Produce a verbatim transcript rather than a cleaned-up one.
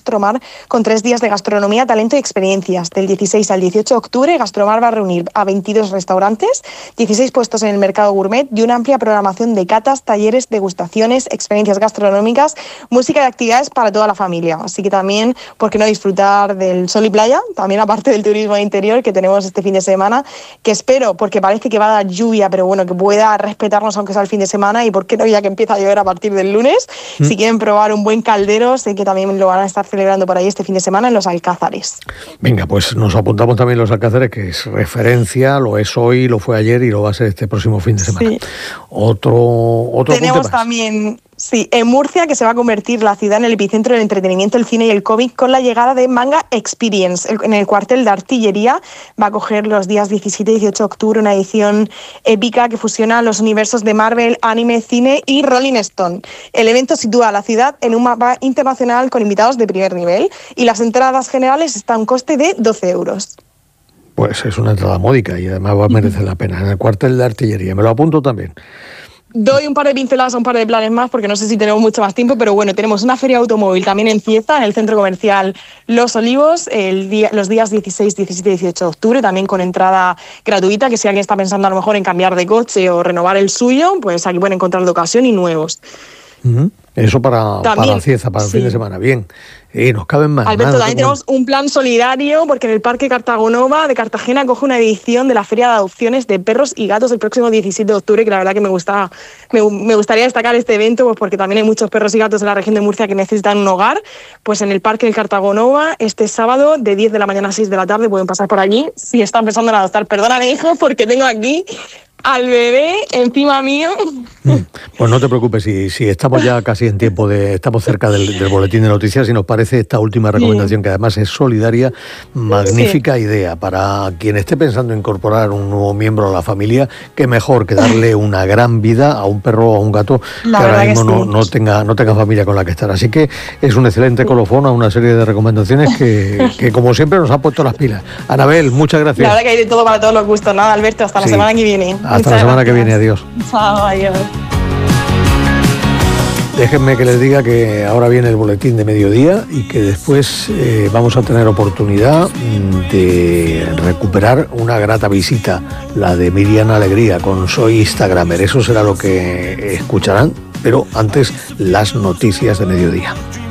Gastromar con tres días de gastronomía, talento y experiencias. Del dieciséis al dieciocho de octubre, Gastromar va a reunir a veintidós restaurantes, dieciséis puestos en el mercado gourmet y una amplia programación de catas, talleres, degustaciones, experiencias gastronómicas, música y actividades para toda la familia. Así que también, ¿por qué no disfrutar del sol y playa? También aparte del turismo interior que tenemos este fin de semana, que espero, porque parece que va a dar lluvia, pero bueno, que pueda respetarnos aunque sea el fin de semana, y por qué no, ya que empieza a llover a partir del lunes. ¿Mm? Si quieren probar un buen caldero, sé que también lo van a estar celebrando por ahí este fin de semana en los Alcázares. Venga, pues nos apuntamos también los Alcázares, que es referencia, lo es hoy, lo fue ayer y lo va a ser este próximo fin de semana. Sí. Otro, otro Tenemos también... Sí, en Murcia, que se va a convertir la ciudad en el epicentro del entretenimiento, el cine y el cómic con la llegada de Manga Experience. En el cuartel de artillería va a coger los días diecisiete y dieciocho de octubre una edición épica que fusiona los universos de Marvel, anime, cine y Rolling Stone. El evento sitúa a la ciudad en un mapa internacional con invitados de primer nivel y las entradas generales están a un coste de doce euros. Pues es una entrada módica y además va a merecer la pena. En el cuartel de artillería, me lo apunto también. Doy un par de pinceladas a un par de planes más porque no sé si tenemos mucho más tiempo, pero bueno, tenemos una feria automóvil también en Cieza, en el centro comercial Los Olivos, el día, los días dieciséis, diecisiete y dieciocho de octubre, también con entrada gratuita, que si alguien está pensando a lo mejor en cambiar de coche o renovar el suyo, pues aquí pueden encontrar de ocasión y nuevos. Uh-huh. Eso para, para Cieza, para el sí. fin de semana, bien. Y nos caben más. Alberto, también tenemos un plan solidario porque en el Parque Cartagonova de Cartagena coge una edición de la Feria de Adopciones de Perros y Gatos el próximo diecisiete de octubre, que la verdad que me gusta, me, me gustaría destacar este evento pues porque también hay muchos perros y gatos en la región de Murcia que necesitan un hogar. Pues en el Parque del Cartagonova, este sábado de diez de la mañana a seis de la tarde pueden pasar por allí si están pensando en adoptar. Perdóname, hijo, porque tengo aquí al bebé encima mío. Pues no te preocupes, si, si estamos ya casi en tiempo de, estamos cerca del, del boletín de noticias y nos parece esta última recomendación, sí. que además es solidaria, magnífica sí. idea para quien esté pensando en incorporar un nuevo miembro a la familia, que mejor que darle una gran vida a un perro o a un gato la que ahora mismo que sí. no, no, tenga, no tenga familia con la que estar. Así que es un excelente colofón a una serie de recomendaciones que, que como siempre nos ha puesto las pilas. Anabel, muchas gracias. La verdad que hay de todo para todos los gustos. Nada, Alberto, hasta sí. la semana que viene. Hasta Muchas la semana gracias. que viene, adiós. Chao, adiós. Déjenme que les diga que ahora viene el boletín de mediodía y que después eh, vamos a tener oportunidad de recuperar una grata visita, la de Miriam Alegría con Soy Instagramer. Eso será lo que escucharán, pero antes las noticias de mediodía.